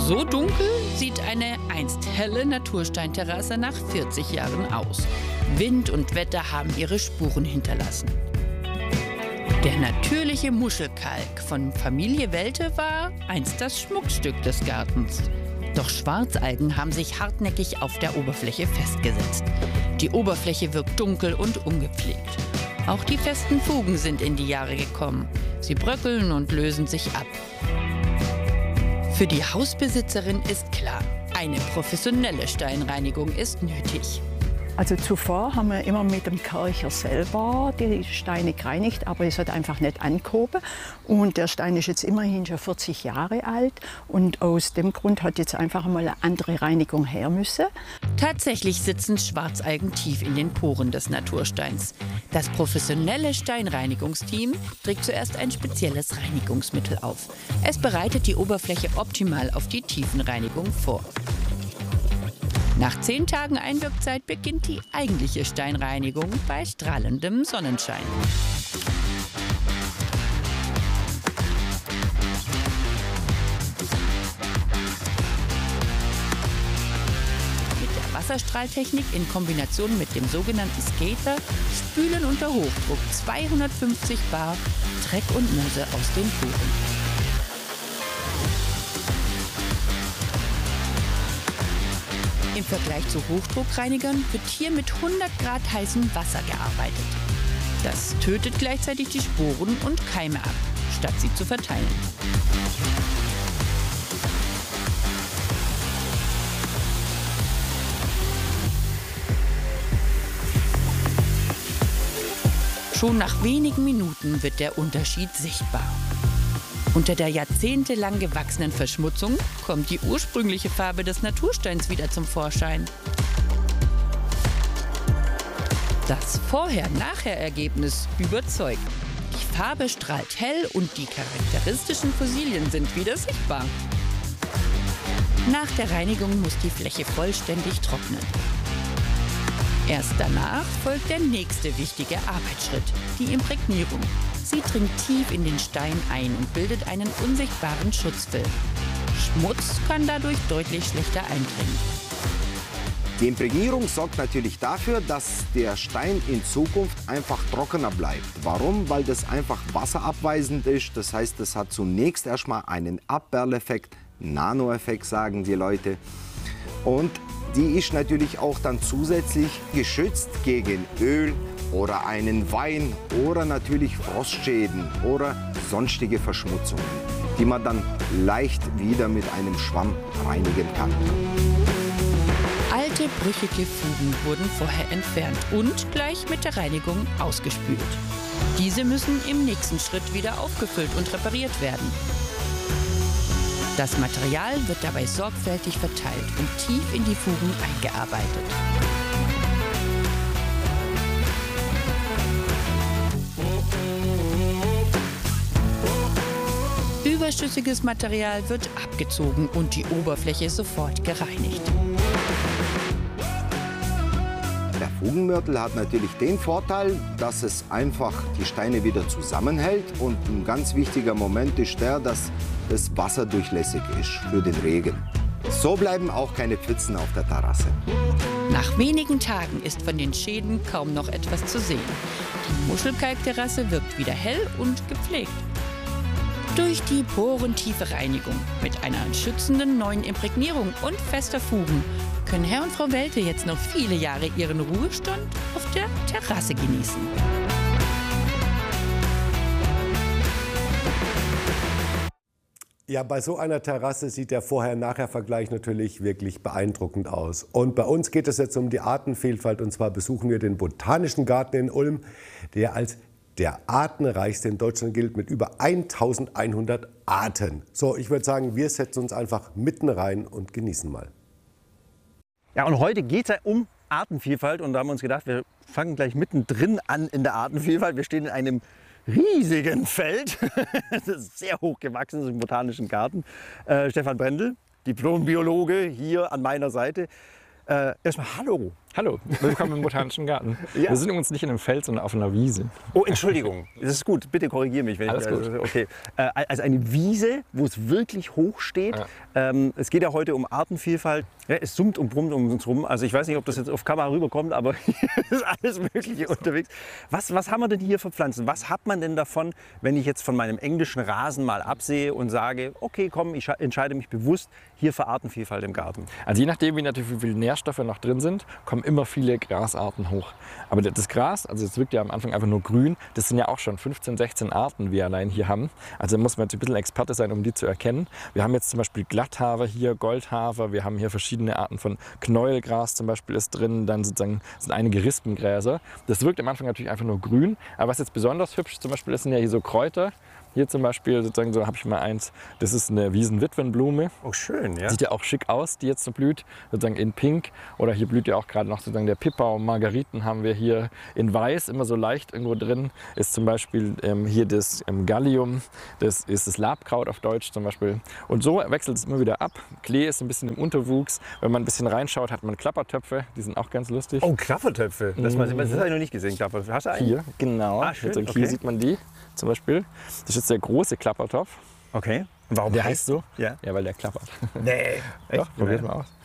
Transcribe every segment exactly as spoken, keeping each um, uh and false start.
So dunkel sieht eine einst helle Natursteinterrasse nach vierzig Jahren aus. Wind und Wetter haben ihre Spuren hinterlassen. Der natürliche Muschelkalk von Familie Welte war einst das Schmuckstück des Gartens. Doch Schwarzalgen haben sich hartnäckig auf der Oberfläche festgesetzt. Die Oberfläche wirkt dunkel und ungepflegt. Auch die festen Fugen sind in die Jahre gekommen. Sie bröckeln und lösen sich ab. Für die Hausbesitzerin ist klar, eine professionelle Steinreinigung ist nötig. Also zuvor haben wir immer mit dem Kercher selber die Steine gereinigt, aber es hat einfach nicht angehoben. Und der Stein ist jetzt immerhin schon vierzig Jahre alt und aus dem Grund hat jetzt einfach mal eine andere Reinigung her müssen. Tatsächlich sitzen Schwarzalgen tief in den Poren des Natursteins. Das professionelle Steinreinigungsteam trägt zuerst ein spezielles Reinigungsmittel auf. Es bereitet die Oberfläche optimal auf die Tiefenreinigung vor. Nach zehn Tagen Einwirkzeit beginnt die eigentliche Steinreinigung bei strahlendem Sonnenschein. Mit der Wasserstrahltechnik in Kombination mit dem sogenannten Skater spülen unter Hochdruck zweihundertfünfzig Bar Dreck und Moose aus den Poren. Im Vergleich zu Hochdruckreinigern wird hier mit hundert Grad heißem Wasser gearbeitet. Das tötet gleichzeitig die Sporen und Keime ab, statt sie zu verteilen. Schon nach wenigen Minuten wird der Unterschied sichtbar. Unter der jahrzehntelang gewachsenen Verschmutzung kommt die ursprüngliche Farbe des Natursteins wieder zum Vorschein. Das Vorher-Nachher-Ergebnis überzeugt. Die Farbe strahlt hell und die charakteristischen Fossilien sind wieder sichtbar. Nach der Reinigung muss die Fläche vollständig trocknen. Erst danach folgt der nächste wichtige Arbeitsschritt, die Imprägnierung. Sie dringt tief in den Stein ein und bildet einen unsichtbaren Schutzfilm. Schmutz kann dadurch deutlich schlechter eindringen. Die Imprägnierung sorgt natürlich dafür, dass der Stein in Zukunft einfach trockener bleibt. Warum? Weil das einfach wasserabweisend ist. Das heißt, es hat zunächst erstmal einen Abperleffekt, Nanoeffekt sagen die Leute. Und die ist natürlich auch dann zusätzlich geschützt gegen Öl oder einen Wein oder natürlich Frostschäden oder sonstige Verschmutzungen, die man dann leicht wieder mit einem Schwamm reinigen kann. Alte, brüchige Fugen wurden vorher entfernt und gleich mit der Reinigung ausgespült. Diese müssen im nächsten Schritt wieder aufgefüllt und repariert werden. Das Material wird dabei sorgfältig verteilt und tief in die Fugen eingearbeitet. Überschüssiges Material wird abgezogen und die Oberfläche sofort gereinigt. Der Fugenmörtel hat natürlich den Vorteil, dass es einfach die Steine wieder zusammenhält. Und ein ganz wichtiger Moment ist der, dass das Wasser durchlässig ist für den Regen. So bleiben auch keine Pfützen auf der Terrasse. Nach wenigen Tagen ist von den Schäden kaum noch etwas zu sehen. Die Muschelkalkterrasse wirkt wieder hell und gepflegt. Durch die porentiefe Reinigung mit einer schützenden neuen Imprägnierung und fester Fugen können Herr und Frau Welte jetzt noch viele Jahre ihren Ruhestand auf der Terrasse genießen. Ja, bei so einer Terrasse sieht der Vorher-Nachher-Vergleich natürlich wirklich beeindruckend aus. Und bei uns geht es jetzt um die Artenvielfalt. Und zwar besuchen wir den Botanischen Garten in Ulm, der als der artenreichste in Deutschland gilt mit über eintausendeinhundert Arten. So, ich würde sagen, wir setzen uns einfach mitten rein und genießen mal. Ja, und heute geht es ja um Artenvielfalt. Und da haben wir uns gedacht, wir fangen gleich mittendrin an in der Artenvielfalt. Wir stehen in einem riesigen Feld, das ist sehr hoch gewachsen, das ist im Botanischen Garten. Äh, Stefan Brendel, Diplombiologe, hier an meiner Seite. Äh, erstmal hallo. Hallo, willkommen im Botanischen Garten. Ja. Wir sind übrigens nicht in einem Feld, sondern auf einer Wiese. Oh, Entschuldigung. Das ist gut. Bitte korrigiere mich. Wenn Alles ich, gut. Okay. Äh, also eine Wiese, wo es wirklich hoch steht. Ja. Ähm, es geht ja heute um Artenvielfalt. Ja, es summt und brummt um uns rum. Also ich weiß nicht, ob das jetzt auf Kamera rüberkommt, aber hier ist alles Mögliche unterwegs. Was, was haben wir denn hier für Pflanzen? Was hat man denn davon, wenn ich jetzt von meinem englischen Rasen mal absehe und sage, okay, komm, ich entscheide mich bewusst hier für Artenvielfalt im Garten? Also je nachdem, wie natürlich wie viele Nährstoffe noch drin sind, kommen immer viele Grasarten hoch. Aber das Gras, also es wirkt ja am Anfang einfach nur grün, das sind ja auch schon fünfzehn, sechzehn Arten, die wir allein hier haben. Also da muss man jetzt ein bisschen Experte sein, um die zu erkennen. Wir haben jetzt zum Beispiel Glatthafer hier, Goldhafer, wir haben hier verschiedene Arten von Knäuelgras zum Beispiel ist drin, dann sozusagen sind einige Rispengräser. Das wirkt am Anfang natürlich einfach nur grün, aber was jetzt besonders hübsch zum Beispiel ist, sind ja hier so Kräuter. Hier zum Beispiel, sozusagen, so habe ich mal eins, das ist eine Wiesenwitwenblume. Oh, schön, ja. Sieht ja auch schick aus, die jetzt so blüht, sozusagen in Pink. Oder hier blüht ja auch gerade noch sozusagen der Pippa und Margariten haben wir hier in Weiß, immer so leicht irgendwo drin. Ist zum Beispiel ähm, hier das ähm, Gallium, das ist das Labkraut auf Deutsch zum Beispiel. Und so wechselt es immer wieder ab. Klee ist ein bisschen im Unterwuchs. Wenn man ein bisschen reinschaut, hat man Klappertöpfe, die sind auch ganz lustig. Oh, Klappertöpfe. Das, das, das habe ich noch nicht gesehen, Klappertöpfe. Hast du einen? Hier, genau. Ah, schön. Hier Okay. sieht man die zum Beispiel. Das ist jetzt der große Klappertopf. Okay. Und warum Der heißt so? Ja. Ja, weil der klappert. Nee. Doch, probiert mal aus.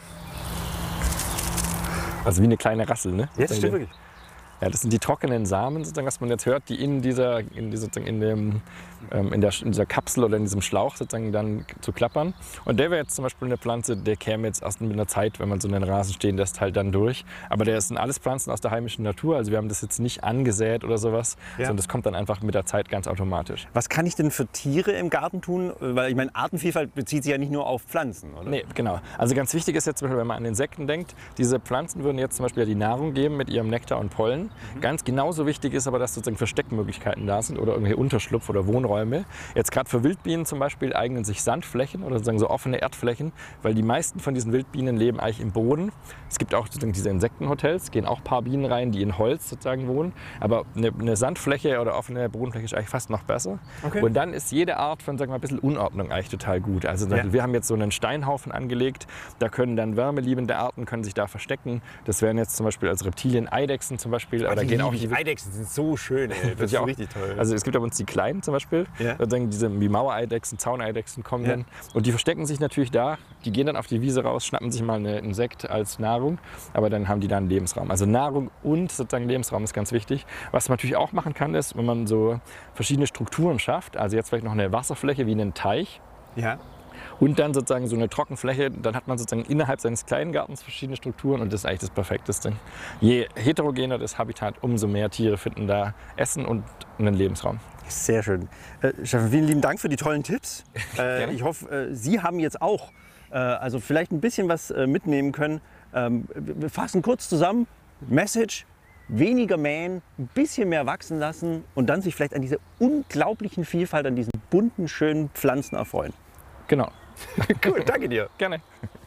Also wie eine kleine Rassel, ne? Jetzt stimmt wirklich. Ja, das sind die trockenen Samen, sozusagen, was man jetzt hört, die in dieser, in dieser, sozusagen in dem, ähm, in der, in dieser Kapsel oder in diesem Schlauch sozusagen dann zu klappern. Und der wäre jetzt zum Beispiel eine Pflanze, der käme jetzt erst mit einer Zeit, wenn man so einen Rasen stehen lässt, halt dann durch. Aber der sind alles Pflanzen aus der heimischen Natur. Also wir haben das jetzt nicht angesät oder sowas, Ja. sondern das kommt dann einfach mit der Zeit ganz automatisch. Was kann ich denn für Tiere im Garten tun? Weil ich meine, Artenvielfalt bezieht sich ja nicht nur auf Pflanzen, oder? Nee, genau. Also ganz wichtig ist jetzt zum Beispiel, wenn man an Insekten denkt, diese Pflanzen würden jetzt zum Beispiel die Nahrung geben mit ihrem Nektar und Pollen. Mhm. Ganz genauso wichtig ist aber, dass sozusagen Versteckmöglichkeiten da sind oder irgendwelche Unterschlupf- oder Wohnräume. Jetzt gerade für Wildbienen zum Beispiel eignen sich Sandflächen oder sozusagen so offene Erdflächen, weil die meisten von diesen Wildbienen leben eigentlich im Boden. Es gibt auch sozusagen diese Insektenhotels, gehen auch ein paar Bienen rein, die in Holz sozusagen wohnen. Aber eine, eine Sandfläche oder offene Bodenfläche ist eigentlich fast noch besser. Okay. Und dann ist jede Art von, sagen wir mal, ein bisschen Unordnung eigentlich total gut. Also zum Ja. Beispiel, wir haben jetzt so einen Steinhaufen angelegt, da können dann wärmeliebende Arten können sich da verstecken. Das wären jetzt zum Beispiel als Reptilien Eidechsen zum Beispiel. Aber da gehen auch die Eidechsen sind so schön, ey. Das ist ja auch, richtig toll. Also es gibt aber uns die kleinen zum Beispiel, Ja. sozusagen diese wie Mauereidechsen, Zauneidechsen kommen Ja. dann und die verstecken sich natürlich da, die gehen dann auf die Wiese raus, schnappen sich mal ein Insekt als Nahrung, aber dann haben die da einen Lebensraum. Also Nahrung und sozusagen Lebensraum ist ganz wichtig. Was man natürlich auch machen kann, ist, wenn man so verschiedene Strukturen schafft, also jetzt vielleicht noch eine Wasserfläche wie einen Teich, ja. und dann sozusagen so eine Trockenfläche, dann hat man sozusagen innerhalb seines kleinen Gartens verschiedene Strukturen und das ist eigentlich das Perfekteste. Je heterogener das Habitat, umso mehr Tiere finden da Essen und einen Lebensraum. Sehr schön. Äh, Stefan, vielen lieben Dank für die tollen Tipps. Äh, Gerne. ich hoffe, äh, Sie haben jetzt auch äh, also vielleicht ein bisschen was äh, mitnehmen können. Ähm, wir fassen kurz zusammen. Message: Weniger mähen, ein bisschen mehr wachsen lassen und dann sich vielleicht an dieser unglaublichen Vielfalt, an diesen bunten, schönen Pflanzen erfreuen. Genau. Cool, danke dir. Gerne.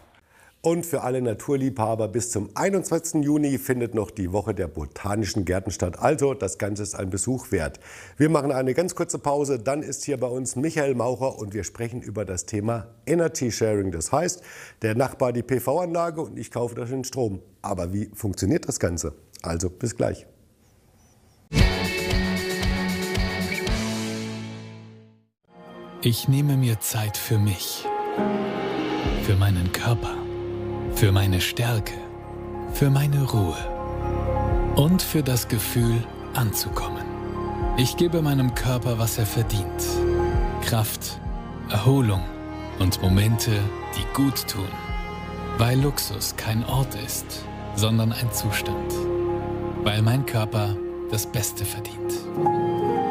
Und für alle Naturliebhaber, bis zum einundzwanzigsten Juni findet noch die Woche der Botanischen Gärten statt. Also, das Ganze ist ein Besuch wert. Wir machen eine ganz kurze Pause, dann ist hier bei uns Michael Maucher und wir sprechen über das Thema Energy Sharing. Das heißt, der Nachbar die P V-Anlage und ich kaufe durch den Strom. Aber wie funktioniert das Ganze? Also, bis gleich. Ich nehme mir Zeit für mich, für meinen Körper, für meine Stärke, für meine Ruhe und für das Gefühl, anzukommen. Ich gebe meinem Körper, was er verdient. Kraft, Erholung und Momente, die gut tun. Weil Luxus kein Ort ist, sondern ein Zustand. Weil mein Körper das Beste verdient.